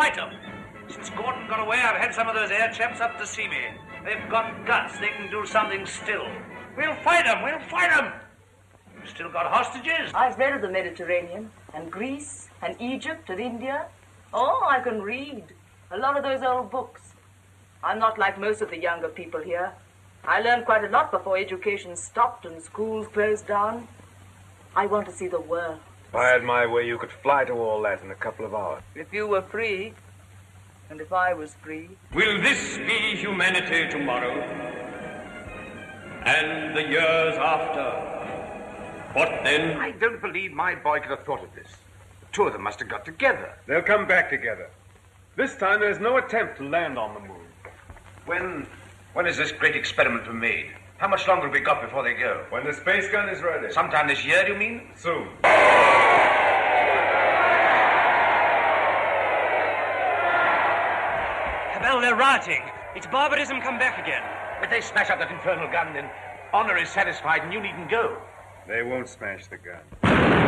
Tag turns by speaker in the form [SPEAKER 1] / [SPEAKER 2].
[SPEAKER 1] fight them. Since Gordon got away, I've had some of those air chaps up to see me. They've got guts. They can do something still. We'll fight them. We'll fight them. We've still got hostages.
[SPEAKER 2] I've read of the Mediterranean, and Greece, and Egypt, and India. Oh, I can read. A lot of those old books. I'm not like most of the younger people here. I learned quite a lot before education stopped and schools closed down. I want to see the world.
[SPEAKER 3] If I had my way, you could fly to all that in a couple of hours.
[SPEAKER 2] If you were free, and if I was free.
[SPEAKER 4] Will this be humanity tomorrow? And the years after? What then?
[SPEAKER 5] I don't believe my boy could have thought of this. The two of them must have got together.
[SPEAKER 3] They'll come back together. This time there's no attempt to land on the moon.
[SPEAKER 5] When is this great experiment to be made? How much longer have we got before they go?
[SPEAKER 3] When the space gun is ready.
[SPEAKER 5] Sometime this year, do you mean?
[SPEAKER 3] Soon.
[SPEAKER 6] Cabell, they're rioting. It's barbarism come back again.
[SPEAKER 5] If they smash up that infernal gun, then honor is satisfied and you needn't go.
[SPEAKER 3] They won't smash the gun.